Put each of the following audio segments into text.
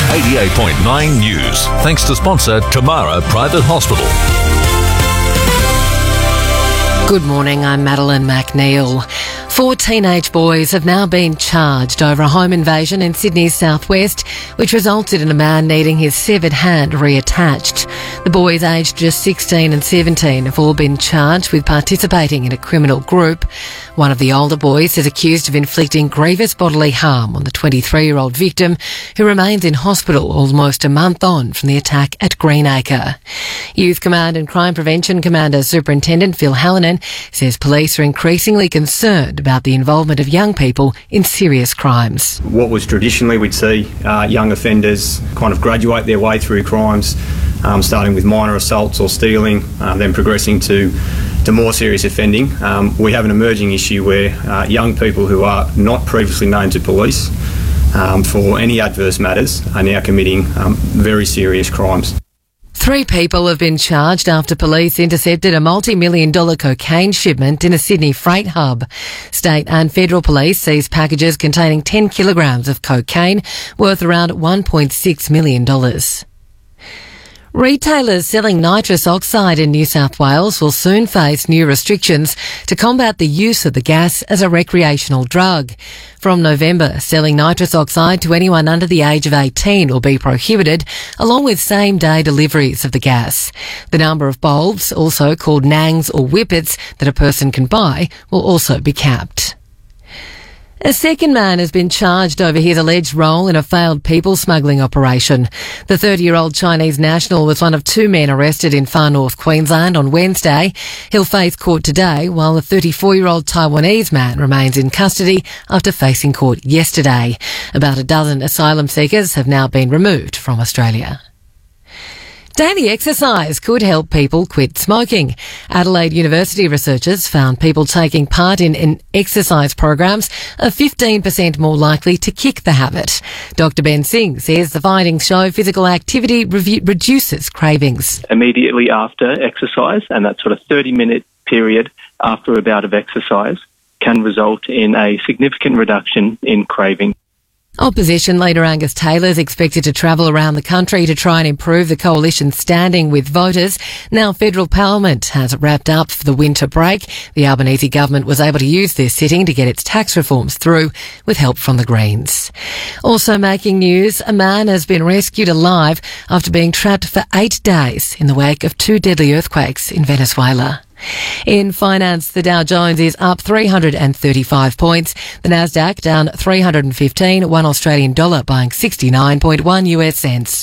88.9 News. Thanks to sponsor Tamara Private Hospital. Good morning, I'm Madeline McNeil. 4 teenage boys have now been charged over a home invasion in Sydney's southwest, which resulted in a man needing his severed hand reattached. The boys, aged just 16 and 17, have all been charged with participating in a criminal group. One of the older boys is accused of inflicting grievous bodily harm on the 23-year-old victim, who remains in hospital almost a month on from the attack at Greenacre. Youth Command and Crime Prevention Commander Superintendent Phil Hallinan says police are increasingly concerned about the involvement of young people in serious crimes. What was traditionally we'd see young offenders kind of graduate their way through crimes, starting with minor assaults or stealing, then progressing to more serious offending. We have an emerging issue where young people who are not previously known to police for any adverse matters are now committing very serious crimes. 3 people have been charged after police intercepted a multi-million-dollar cocaine shipment in a Sydney freight hub. State and federal police seized packages containing 10 kilograms of cocaine worth around $1.6 million. Retailers selling nitrous oxide in New South Wales will soon face new restrictions to combat the use of the gas as a recreational drug. From November, selling nitrous oxide to anyone under the age of 18 will be prohibited, along with same-day deliveries of the gas. The number of bulbs, also called nangs or whippets, that a person can buy will also be capped. A second man has been charged over his alleged role in a failed people smuggling operation. The 30-year-old Chinese national was one of 2 men arrested in far north Queensland on Wednesday. He'll face court today, while the 34-year-old Taiwanese man remains in custody after facing court yesterday. About a dozen asylum seekers have now been removed from Australia. Daily exercise could help people quit smoking. Adelaide University researchers found people taking part in exercise programs are 15% more likely to kick the habit. Dr. Ben Singh says the findings show physical activity reduces cravings. Immediately after exercise, and that sort of 30-minute period after a bout of exercise, can result in a significant reduction in craving. Opposition leader Angus Taylor is expected to travel around the country to try and improve the coalition's standing with voters. Now federal parliament has wrapped up for the winter break. The Albanese government was able to use this sitting to get its tax reforms through with help from the Greens. Also making news, a man has been rescued alive after being trapped for 8 days in the wake of 2 deadly earthquakes in Venezuela. In finance, the Dow Jones is up 335 points. The Nasdaq down 315, $1 Australian dollar buying 69.1 US cents.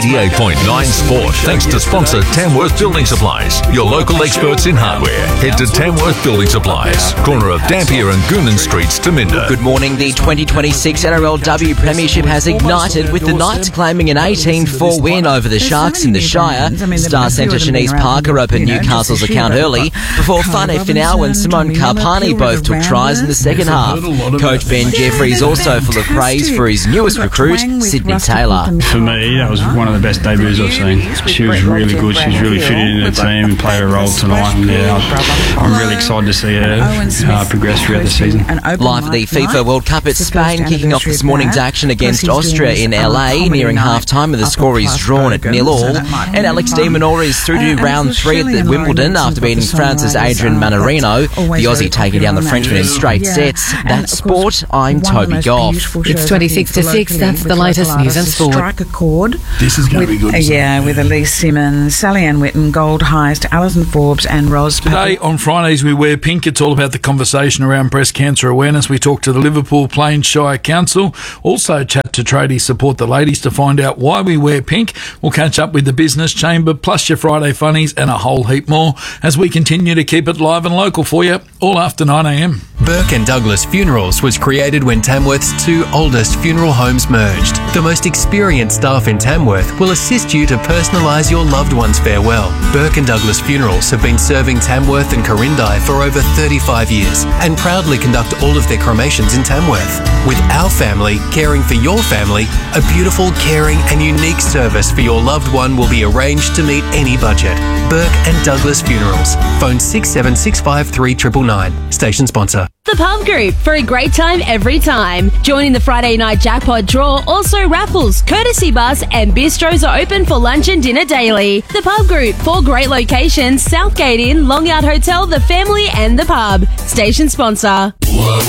88.9 Sport. Thanks to sponsor Tamworth Building Supplies, your local experts in hardware. Head to Tamworth Building Supplies, corner of Dampier and Goonan Streets, Taminda. Good morning. The 2026 NRLW Premiership has ignited with the Knights claiming an 18-4 win over the Sharks in the Shire. Star centre Shanice Parker opened Newcastle's account early before Fane Finau and Simone Carpani both took tries in the second half. Coach Ben Jeffries also full of praise for his newest recruit, Sydney Taylor. For me, that was one of the best debuts I've seen. She was really good. She's really fitted into the team and played a role tonight. And I'm really excited to see her progress throughout the season. Live at the FIFA World Cup at Spain, kicking off this morning's action against Austria in LA, nearing half-time, and the score is drawn at 0-0. And Alex de Minaur is through to round 3 at Wimbledon after beating France's Adrian Manarino. The Aussie taking down the Frenchman in straight sets. That's sport. I'm Toby Goff. It's 26-6. That's the latest news and sport. Strike a chord. This is going to be good. Yeah, with Elise Simmons, Sally Ann Witten, gold highs to Alison Forbes and Ros. Today on Fridays we wear pink. It's all about the conversation around breast cancer awareness. We talk to the Liverpool Plains Shire Council. Also chat to tradies Support the Ladies to find out why we wear pink. We'll catch up with the Business Chamber, plus your Friday funnies and a whole heap more as we continue to keep it live and local for you all after 9 a.m. Burke and Douglas Funerals was created when Tamworth's 2 oldest funeral homes merged. The most experienced staff in Tamworth will assist you to personalise your loved one's farewell. Burke and Douglas Funerals have been serving Tamworth and Corindai for over 35 years and proudly conduct all of their cremations in Tamworth. With our family caring for your family, a beautiful, caring and unique service for your loved one will be arranged to meet any budget. Burke and Douglas Funerals. Phone 67653999. Station sponsor. The Pub Group, for a great time every time. Joining the Friday night jackpot draw, also raffles, courtesy bus and bistros are open for lunch and dinner daily. The Pub Group, 4 great locations, Southgate Inn, Long Yard Hotel, The Family and The Pub. Station sponsor.